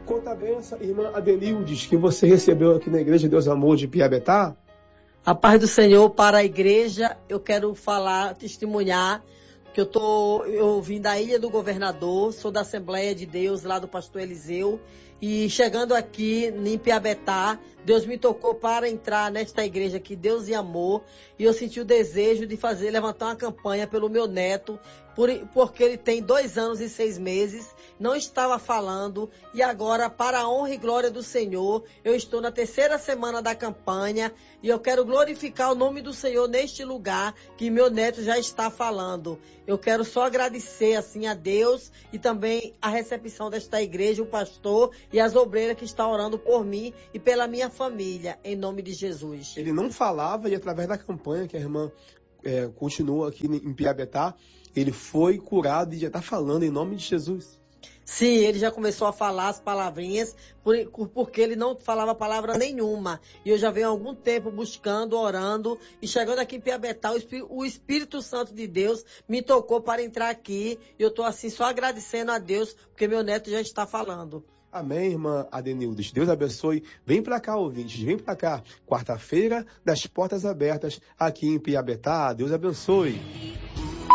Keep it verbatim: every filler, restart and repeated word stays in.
Conta a benção, irmã Adenildes, que você recebeu aqui na Igreja Deus Amor de Piabetá. A paz do Senhor para a igreja. Eu quero falar, testemunhar, que eu tô, eu vim da Ilha do Governador, sou da Assembleia de Deus, lá do pastor Eliseu, e chegando aqui em Piabetá, Deus me tocou para entrar nesta igreja aqui, Deus e Amor, e eu senti o desejo de fazer, levantar uma campanha pelo meu neto, por, porque ele tem dois anos e seis meses, não estava falando, e agora, para a honra e glória do Senhor, eu estou na terceira semana da campanha, e eu quero glorificar o nome do Senhor neste lugar, que meu neto já está falando. Eu quero só agradecer, assim, a Deus, e também a recepção desta igreja, o pastor e as obreiras que estão orando por mim e pela minha família, em nome de Jesus. Ele não falava, e através da campanha que a irmã é, continua aqui em Piabetá, ele foi curado e já está falando em nome de Jesus. Sim, ele já começou a falar as palavrinhas, por, porque ele não falava palavra nenhuma. E eu já venho há algum tempo buscando, orando, e chegando aqui em Piabetá, o Espírito Santo de Deus me tocou para entrar aqui. E eu estou assim só agradecendo a Deus, porque meu neto já está falando. Amém, irmã Adenildes. Deus abençoe. Vem para cá, ouvintes. Vem para cá. Quarta-feira, das portas abertas, aqui em Piabetá. Deus abençoe.